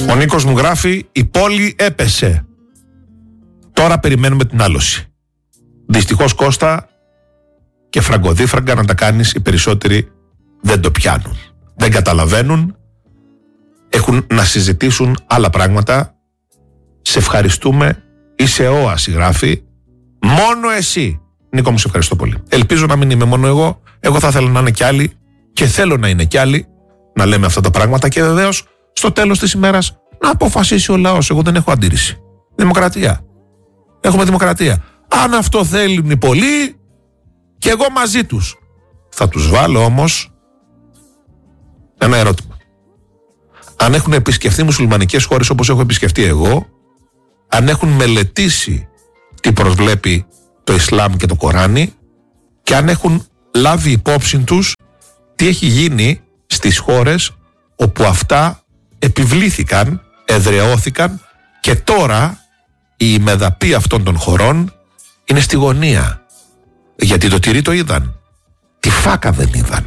Ο Νίκος μου γράφει: η πόλη έπεσε. Τώρα περιμένουμε την άλωση. Δυστυχώς, Κώστα, και φραγκοδίφραγκα να τα κάνεις, οι περισσότεροι δεν το πιάνουν. Δεν καταλαβαίνουν. Έχουν να συζητήσουν άλλα πράγματα. Σε ευχαριστούμε. Είσαι όαση, γράφει. Μόνο εσύ. Νίκο μου, σε ευχαριστώ πολύ. Ελπίζω να μην είμαι μόνο εγώ. Εγώ θα ήθελα να είναι κι άλλοι και θέλω να είναι κι άλλοι να λέμε αυτά τα πράγματα και βεβαίως στο τέλος της ημέρας να αποφασίσει ο λαός. Εγώ δεν έχω αντίρρηση. Δημοκρατία. Έχουμε δημοκρατία. Αν αυτό θέλουν οι πολλοί και εγώ μαζί τους. Θα τους βάλω όμως ένα ερώτημα. Αν έχουν επισκεφτεί μουσουλμανικές χώρες όπως έχω επισκεφτεί εγώ, αν έχουν μελετήσει τι προσβλέπει το Ισλάμ και το Κοράνι και αν έχουν λάβει υπόψη τους τι έχει γίνει στις χώρες όπου αυτά επιβλήθηκαν, εδραιώθηκαν και τώρα η ημεδαπή αυτών των χωρών είναι στη γωνία. Γιατί το τυρί το είδαν, τη φάκα δεν είδαν.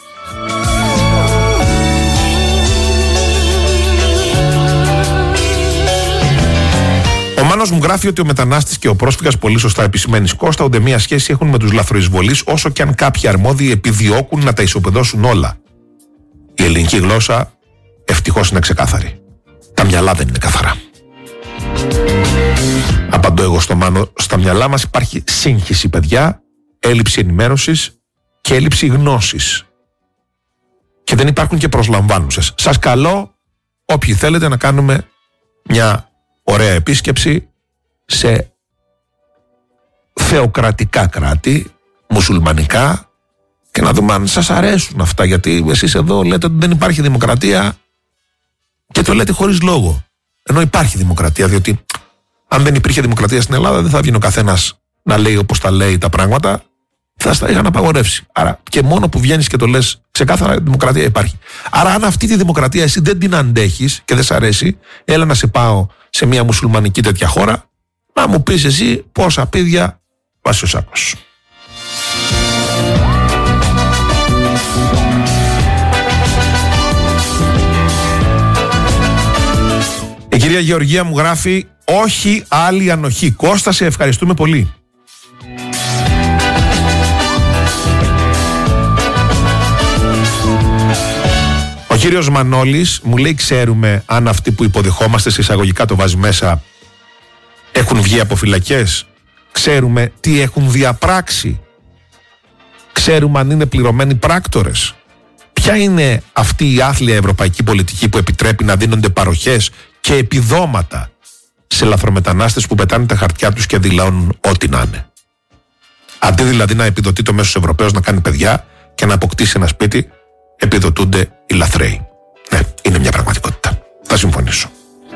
Ο Μάνος μου γράφει ότι ο μετανάστης και ο πρόσφυγας, πολύ σωστά επισημαίνεις, Κώστα, ούτε μία σχέση έχουν με τους λαθροεισβολείς, όσο και αν κάποιοι αρμόδιοι επιδιώκουν να τα ισοπεδώσουν όλα. Η ελληνική γλώσσα ευτυχώς είναι ξεκάθαρη. Τα μυαλά δεν είναι καθαρά. Απαντώ εγώ στο Μάνο. Στα μυαλά μας υπάρχει σύγχυση, παιδιά, έλλειψη ενημέρωσης και έλλειψη γνώσης. Και δεν υπάρχουν και προσλαμβάνουσες. Σας καλώ, όποιοι θέλετε, να κάνουμε μια ωραία επίσκεψη σε θεοκρατικά κράτη, μουσουλμανικά, και να δούμε αν σας αρέσουν αυτά. Γιατί εσείς εδώ λέτε ότι δεν υπάρχει δημοκρατία και το λέτε χωρίς λόγο. Ενώ υπάρχει δημοκρατία, διότι αν δεν υπήρχε δημοκρατία στην Ελλάδα, δεν θα βγει ο καθένας να λέει όπως τα λέει τα πράγματα, θα στα είχαν απαγορεύσει. Άρα και μόνο που βγαίνεις και το λες ξεκάθαρα, η δημοκρατία υπάρχει. Άρα, αν αυτή τη δημοκρατία εσύ δεν την αντέχεις και δεν σ' αρέσει, έλα να σε πάω σε μια μουσουλμανική τέτοια χώρα, να μου πεις εσύ πόσα πίδια βάζει ο σάκος. Η κυρία Γεωργία μου γράφει: όχι άλλη ανοχή. Κώστα, σε ευχαριστούμε πολύ. Ο κύριος Μανώλης μου λέει: ξέρουμε αν αυτοί που υποδεχόμαστε, σε εισαγωγικά το βάζει μέσα, έχουν βγει από φυλακές? Ξέρουμε τι έχουν διαπράξει? Ξέρουμε αν είναι πληρωμένοι πράκτορες? Ποια είναι αυτή η άθλια ευρωπαϊκή πολιτική που επιτρέπει να δίνονται παροχές και επιδόματα σε λαθρομετανάστες που πετάνε τα χαρτιά τους και δηλώνουν ό,τι να είναι? Αντί δηλαδή να επιδοτεί το μέσος Ευρωπαίος να κάνει παιδιά και να αποκτήσει ένα σπίτι, επιδοτούνται οι λαθρέοι. Ναι, είναι μια πραγματικότητα. Θα συμφωνήσω.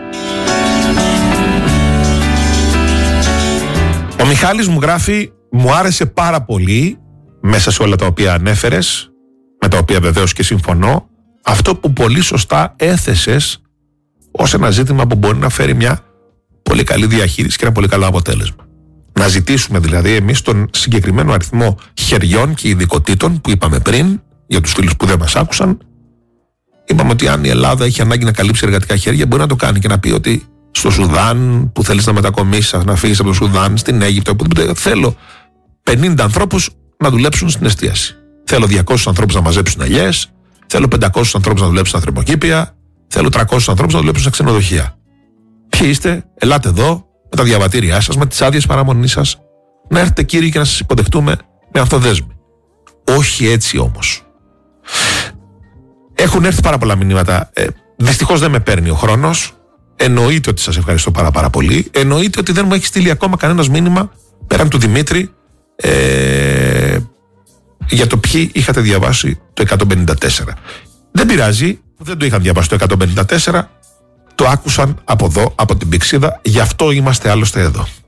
Ο Μιχάλης μου γράφει: μου άρεσε πάρα πολύ, μέσα σε όλα τα οποία ανέφερες, με τα οποία βεβαίως και συμφωνώ, αυτό που πολύ σωστά έθεσες ως ένα ζήτημα που μπορεί να φέρει μια πολύ καλή διαχείριση και ένα πολύ καλό αποτέλεσμα. Να ζητήσουμε δηλαδή εμείς τον συγκεκριμένο αριθμό χεριών και ειδικοτήτων που είπαμε πριν, για τους φίλους που δεν μας άκουσαν. Είπαμε ότι αν η Ελλάδα έχει ανάγκη να καλύψει εργατικά χέρια, μπορεί να το κάνει και να πει ότι στο Σουδάν που θέλεις να μετακομίσεις, να φύγεις από το Σουδάν, στην Αίγυπτο, οπουδήποτε, θέλω 50 ανθρώπους να δουλέψουν στην εστίαση. Θέλω 200 ανθρώπους να μαζέψουν ελιές, θέλω 500 ανθρώπους να δουλέψουν στα θερμοκήπια, θέλω 300 ανθρώπους να δουλέψουν στα ξενοδοχεία. Ποιοι είστε, ελάτε εδώ με τα διαβατήριά σας, με τις άδειες παραμονής σας, να έρθετε κύριοι και να σας υποδεχτούμε με αυτοδέσμη. Όχι έτσι όμως. Έχουν έρθει πάρα πολλά μηνύματα. Δυστυχώς δεν με παίρνει ο χρόνος. Εννοείται ότι σας ευχαριστώ πάρα πολύ. Εννοείται ότι δεν μου έχει στείλει ακόμα κανένας μήνυμα πέραν του Δημήτρη για το ποιοι είχατε διαβάσει το 154. Δεν πειράζει, δεν το είχαν διαβάσει το 154. Το άκουσαν από εδώ, από την Πηξίδα. Γι' αυτό είμαστε άλλωστε εδώ.